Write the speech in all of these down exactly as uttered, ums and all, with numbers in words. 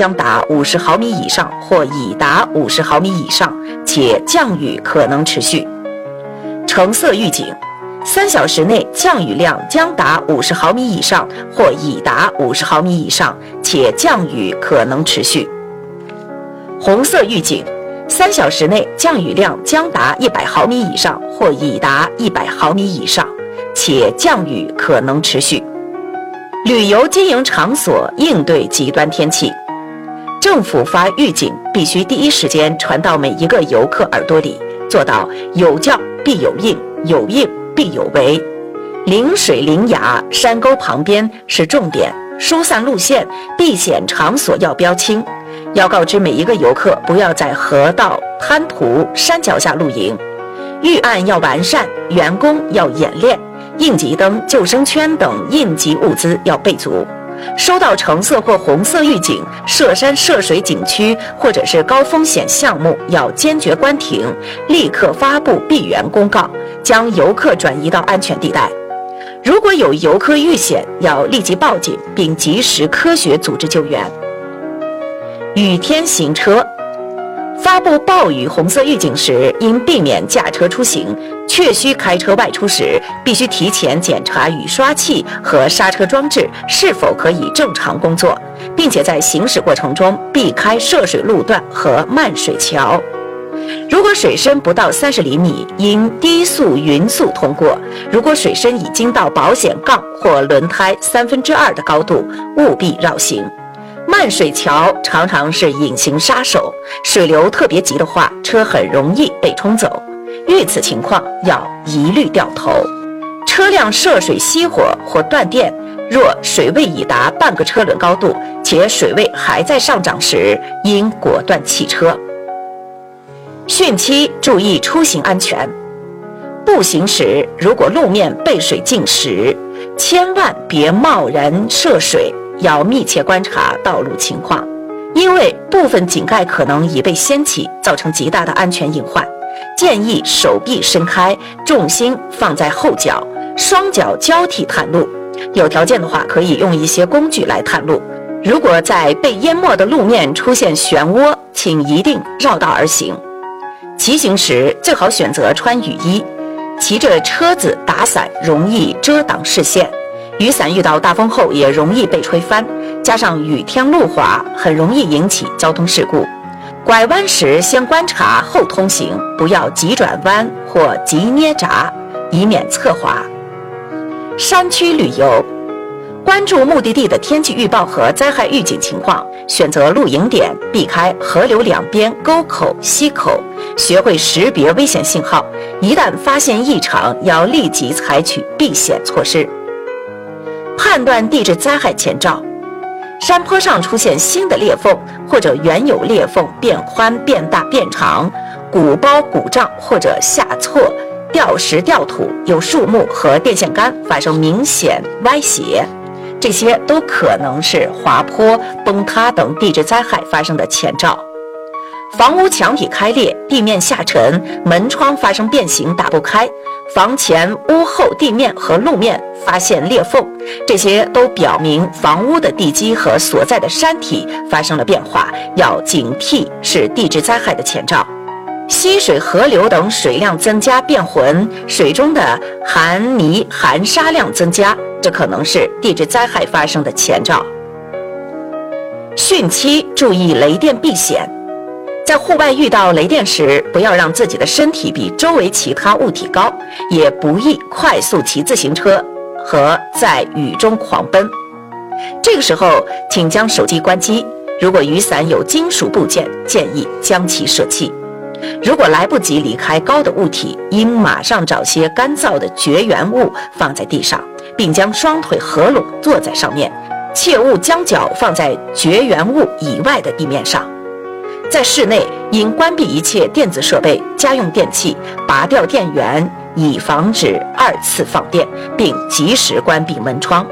将达五十毫米以上或已达五十毫米以上，且降雨可能持续。橙色预警，三小时内降雨量将达五十毫米以上或已达五十毫米以上，且降雨可能持续。红色预警，三小时内降雨量将达一百毫米以上或已达一百毫米以上，且降雨可能持续。旅游经营场所应对极端天气，政府发预警必须第一时间传到每一个游客耳朵里，做到有教必有应，有应必有为。临水临崖、山沟旁边是重点，疏散路线、避险场所要标清，要告知每一个游客不要在河道、滩涂、山脚下露营。预案要完善，员工要演练，应急灯、救生圈等应急物资要备足。收到橙色或红色预警，涉山涉水景区或者是高风险项目要坚决关停，立刻发布闭园公告，将游客转移到安全地带。如果有游客遇险，要立即报警，并及时科学组织救援。雨天行车，发布暴雨红色预警时，应避免驾车出行，确需开车外出时，必须提前检查雨刷器和刹车装置是否可以正常工作，并且在行驶过程中避开涉水路段和漫水桥。如果水深不到三十厘米，应低速匀速通过；如果水深已经到保险杠或轮胎三分之二的高度，务必绕行。漫水桥常常是隐形杀手，水流特别急的话，车很容易被冲走。遇此情况，要一律掉头。车辆涉水熄火或断电，若水位已达半个车轮高度，且水位还在上涨时，应果断弃车。汛期注意出行安全。步行时，如果路面被水浸湿，千万别贸然涉水，要密切观察道路情况，因为部分井盖可能已被掀起，造成极大的安全隐患。建议手臂伸开，重心放在后脚，双脚交替探路。有条件的话，可以用一些工具来探路。如果在被淹没的路面出现漩涡，请一定绕道而行。骑行时最好选择穿雨衣，骑着车子打伞容易遮挡视线，雨伞遇到大风后也容易被吹翻，加上雨天路滑，很容易引起交通事故。拐弯时先观察后通行，不要急转弯或急捏闸，以免侧滑。山区旅游，关注目的地的天气预报和灾害预警情况，选择露营点，避开河流两边沟口、溪口，学会识别危险信号，一旦发现异常，要立即采取避险措施。判断地质灾害前兆，山坡上出现新的裂缝，或者原有裂缝变宽、变大、变长，鼓包、鼓胀或者下挫、掉石、掉土，有树木和电线杆发生明显歪斜，这些都可能是滑坡、崩塌等地质灾害发生的前兆。房屋墙体开裂、地面下沉、门窗发生变形打不开，房前屋后地面和路面发现裂缝，这些都表明房屋的地基和所在的山体发生了变化，要警惕，是地质灾害的前兆。溪水、河流等水量增加变浑，水中的含泥含沙量增加，这可能是地质灾害发生的前兆。汛期注意雷电避险，在户外遇到雷电时，不要让自己的身体比周围其他物体高，也不宜快速骑自行车和在雨中狂奔。这个时候，请将手机关机，如果雨伞有金属部件，建议将其舍弃。如果来不及离开高的物体，应马上找些干燥的绝缘物放在地上，并将双腿合拢坐在上面，切勿将脚放在绝缘物以外的地面上。在室内应关闭一切电子设备、家用电器，拔掉电源，以防止二次放电，并及时关闭门窗。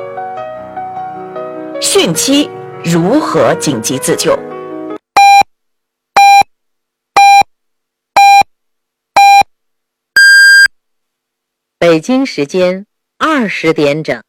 汛期如何紧急自救？ 北京时间二十点整。